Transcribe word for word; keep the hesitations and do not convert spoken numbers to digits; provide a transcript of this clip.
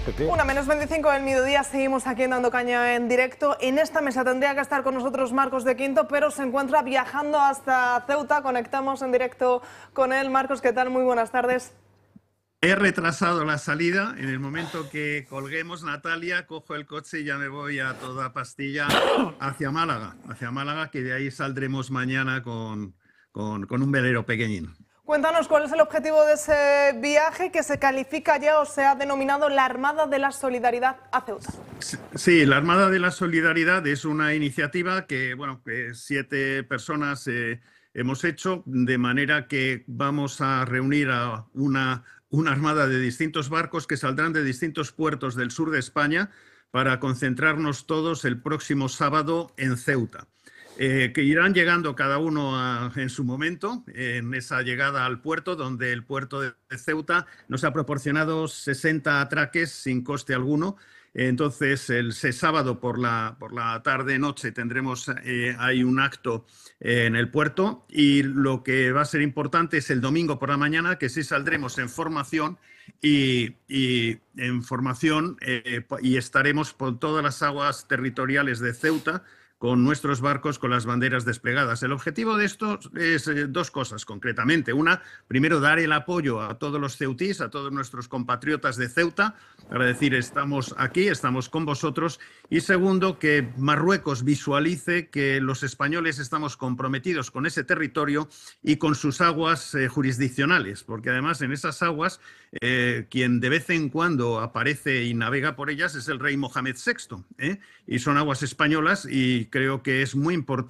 Pepe. Una menos veinticinco del mediodía, seguimos aquí en Dando Caña en directo. En esta mesa tendría que estar con nosotros Marcos de Quinto, pero se encuentra viajando hasta Ceuta. Conectamos en directo con él. Marcos, ¿qué tal? Muy buenas tardes. He retrasado la salida. En el momento que colguemos, Natalia, cojo el coche y ya me voy a toda pastilla hacia Málaga, hacia Málaga, que de ahí saldremos mañana con, con, con un velero pequeñín. Cuéntanos cuál es el objetivo de ese viaje que se califica ya o se ha denominado la Armada de la Solidaridad a Ceuta. Sí, la Armada de la Solidaridad es una iniciativa que, bueno, que siete personas eh, hemos hecho, de manera que vamos a reunir a una, una armada de distintos barcos que saldrán de distintos puertos del sur de España para concentrarnos todos el próximo sábado en Ceuta. Eh, que irán llegando cada uno a, en su momento, en esa llegada al puerto, donde el puerto de Ceuta nos ha proporcionado sesenta atraques sin coste alguno. Entonces, el sábado por la, por la tarde-noche tendremos eh, hay un acto eh, en el puerto, y lo que va a ser importante es el domingo por la mañana, que sí saldremos en formación y, y en formación eh, y estaremos por todas las aguas territoriales de Ceuta, con nuestros barcos con las banderas desplegadas. El objetivo de esto es eh, dos cosas concretamente. Una, primero, dar el apoyo a todos los ceutís, a todos nuestros compatriotas de Ceuta, para decir estamos aquí, estamos con vosotros. Y segundo, que Marruecos visualice que los españoles estamos comprometidos con ese territorio y con sus aguas eh, jurisdiccionales, porque además en esas aguas eh, quien de vez en cuando aparece y navega por ellas es el rey Mohamed sexto, ¿eh? Y son aguas españolas, y creo que es muy importante